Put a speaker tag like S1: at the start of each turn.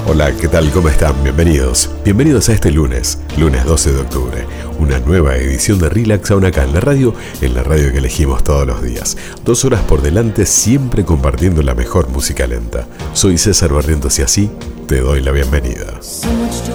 S1: Hola, ¿qué tal? ¿Cómo están? Bienvenidos. Bienvenidos a este lunes 12 de octubre. Una nueva edición de Relax Sound acá en la radio que elegimos todos los días. 2 horas por delante, siempre compartiendo la mejor música lenta. Soy César Barrientos y así te doy la bienvenida.